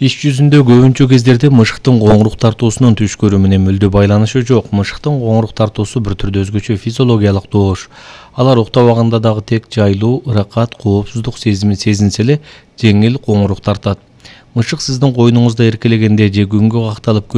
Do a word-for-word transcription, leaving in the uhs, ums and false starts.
Иш жүзүндө көбүнчө кездерде мышыктын коңурук тартуусунун түш көрүү менен мүлдө байланышы жок. Мышыктын коңурук тартуусу бир түрдө өзгөчө физиологиялык добуш. Алар уктабаганда дагы тек жайлуу, ыракат, коопсуздук сезими сезинсе эле жеңил коңурук тартат. Мышык сиздин койнуңузда эркелегенде же күнгө какталып